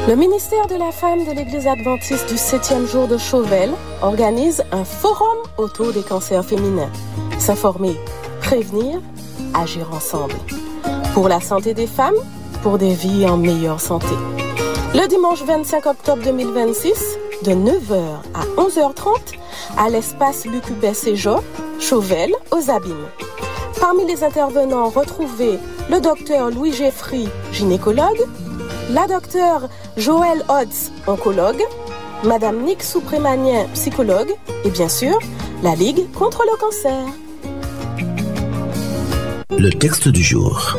Le ministère de la Femme de l'Église adventiste du 7e jour de Chauvel organise un forum autour des cancers féminins. S'informer, prévenir, agir ensemble. Pour la santé des femmes, pour des vies en meilleure santé. Le dimanche 25 octobre 2026, de 9h à 11h30, à l'espace Lucubet Séjo, Chauvel, aux Abîmes. Parmi les intervenants, retrouvez le docteur Louis Geffry, gynécologue, la docteure Joëlle Hodz, oncologue, madame Nick Souprémanien, psychologue, et bien sûr, la Ligue contre le cancer. Le texte du jour.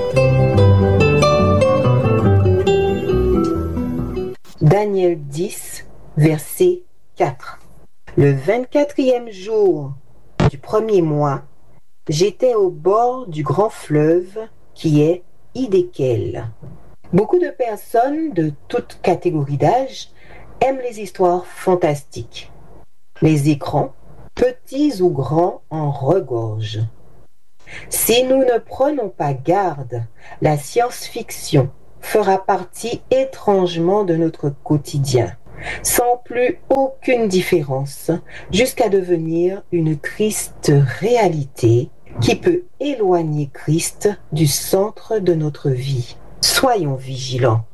Daniel 10, verset 4. Le 24e jour du premier mois, j'étais au bord du grand fleuve qui est Hiddekel. Beaucoup de personnes de toutes catégories d'âge aiment les histoires fantastiques. Les écrans, petits ou grands, en regorgent. Si nous ne prenons pas garde, la science-fiction fera partie étrangement de notre quotidien, sans plus aucune différence, jusqu'à devenir une triste réalité qui peut éloigner Christ du centre de notre vie. Soyons vigilants.